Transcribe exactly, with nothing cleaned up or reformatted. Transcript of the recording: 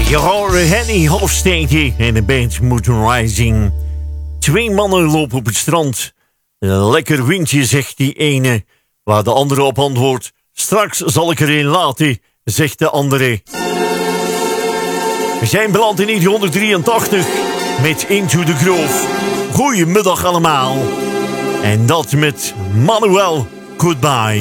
Je hoort Henny Hofstede en de band Moon Rising. Twee mannen lopen op het strand. Een lekker windje, zegt die ene. Waar de andere op antwoordt. Straks zal ik er een laten, zegt de andere. We zijn beland in negentienhonderddrieëntachtig met Into the Grove. Goedemiddag allemaal. En dat met Manuel Goodbye.